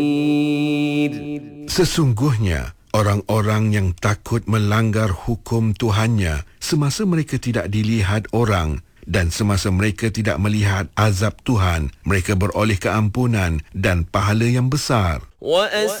Sesungguhnya, orang-orang yang takut melanggar hukum Tuhannya semasa mereka tidak dilihat orang dan semasa mereka tidak melihat azab Tuhan, mereka beroleh keampunan dan pahala yang besar.